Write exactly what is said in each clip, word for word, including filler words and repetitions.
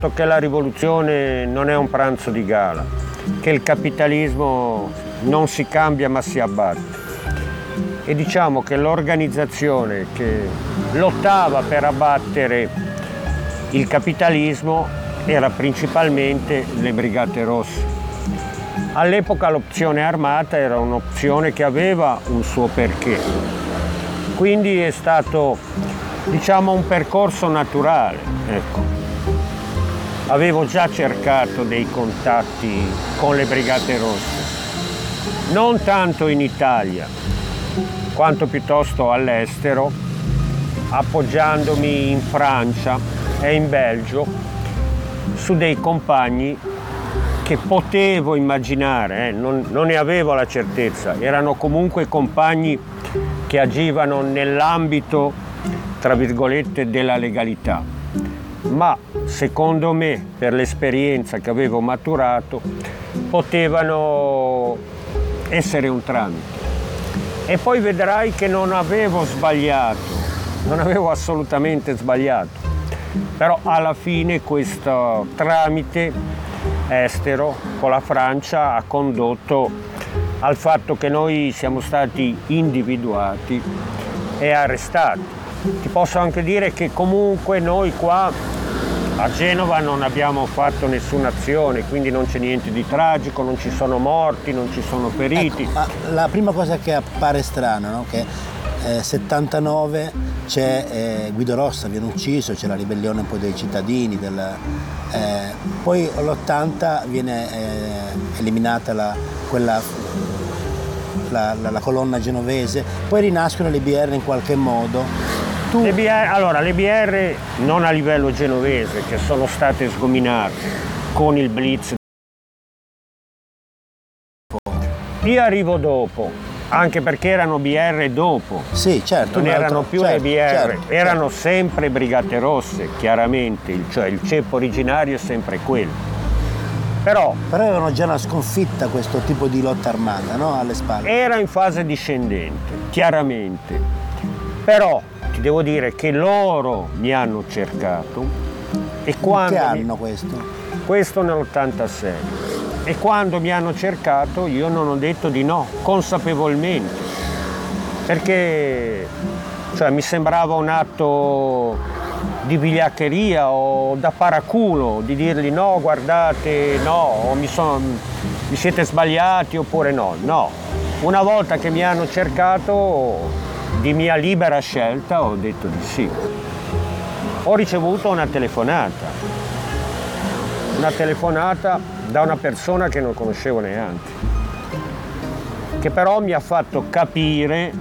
che la rivoluzione non è un pranzo di gala, che il capitalismo non si cambia ma si abbatte. E diciamo che l'organizzazione che lottava per abbattere il capitalismo era principalmente le Brigate Rosse. All'epoca l'opzione armata era un'opzione che aveva un suo perché, quindi è stato, diciamo, un percorso naturale, ecco. Avevo già cercato dei contatti con le Brigate Rosse, non tanto in Italia, quanto piuttosto all'estero, appoggiandomi in Francia e in Belgio su dei compagni che potevo immaginare, eh, non, non ne avevo la certezza, erano comunque compagni che agivano nell'ambito, tra virgolette, della legalità. Ma secondo me, per l'esperienza che avevo maturato, potevano essere un tramite. E poi vedrai che non avevo sbagliato, non avevo assolutamente sbagliato. Però alla fine questo tramite estero con la Francia ha condotto al fatto che noi siamo stati individuati e arrestati. Ti posso anche dire che comunque noi qua a Genova non abbiamo fatto nessuna azione, quindi non c'è niente di tragico, non ci sono morti, non ci sono feriti. Ecco, ma la prima cosa che appare strana, no? Che eh, settantanove c'è eh, Guido Rossa, viene ucciso, c'è la ribellione un po' dei cittadini, del, eh, poi all'ottanta viene eh, eliminata la, quella, la, la, la colonna genovese, poi rinascono le B R in qualche modo. Tu... Le B R, allora, le B R non a livello genovese, che sono state sgominate con il blitz. Io arrivo dopo, anche perché erano B R dopo. Sì, certo. Non erano più certo, le B R, certo, erano certo. sempre Brigate Rosse, chiaramente, cioè il ceppo originario è sempre quello. Però, Però avevano già una sconfitta questo tipo di lotta armata, no? Alle spalle. Era in fase discendente, chiaramente. Però ti devo dire che loro mi hanno cercato e quando... In che mi... anno questo? Questo nell'ottantasei. E quando mi hanno cercato io non ho detto di no, consapevolmente. Perché cioè, mi sembrava un atto di vigliaccheria o da paraculo, di dirgli no, guardate, no, o mi, sono, mi siete sbagliati oppure no. No, una volta che mi hanno cercato... Di mia libera scelta ho detto di sì. Ho ricevuto una telefonata, una telefonata da una persona che non conoscevo neanche, che però mi ha fatto capire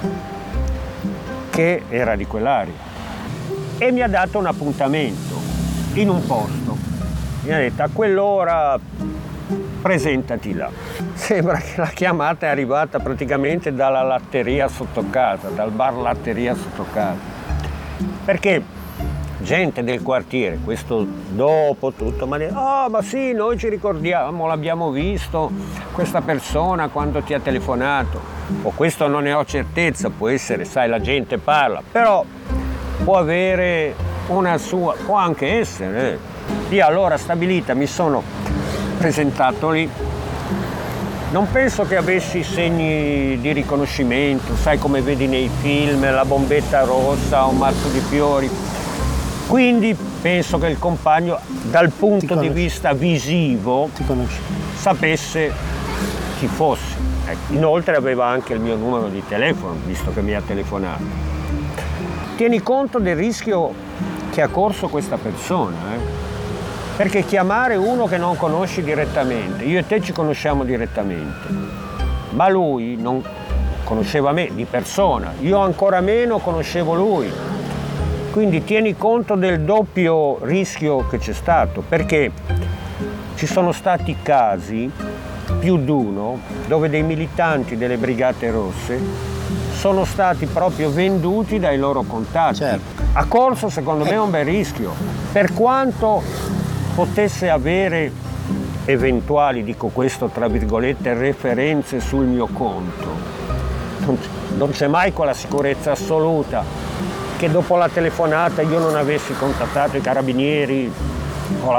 che era di quell'area e mi ha dato un appuntamento in un posto. Mi ha detto a quell'ora presentati là. Sembra che la chiamata è arrivata praticamente dalla latteria sotto casa, dal bar latteria sotto casa. Perché gente del quartiere, questo dopo tutto, mi ha detto, oh ma sì, noi ci ricordiamo, l'abbiamo visto, questa persona quando ti ha telefonato. O questo non ne ho certezza, può essere, sai, la gente parla, però può avere una sua, può anche essere. Io allora stabilita mi sono presentato lì. Non penso che avessi segni di riconoscimento, sai come vedi nei film, la bombetta rossa, un mazzo di fiori. Quindi penso che il compagno, dal punto di vista visivo, sapesse chi fosse. Ecco. Inoltre aveva anche il mio numero di telefono, visto che mi ha telefonato. Tieni conto del rischio che ha corso questa persona, eh? Perché chiamare uno che non conosci direttamente, io e te ci conosciamo direttamente, ma lui non conosceva me di persona, io ancora meno conoscevo lui. Quindi tieni conto del doppio rischio che c'è stato, perché ci sono stati casi, più di uno, dove dei militanti delle Brigate Rosse sono stati proprio venduti dai loro contatti. Certo. Ha corso secondo me un bel rischio, per quanto potesse avere eventuali, dico questo tra virgolette, referenze sul mio conto. Non, non c'è mai quella sicurezza assoluta che dopo la telefonata io non avessi contattato i carabinieri o la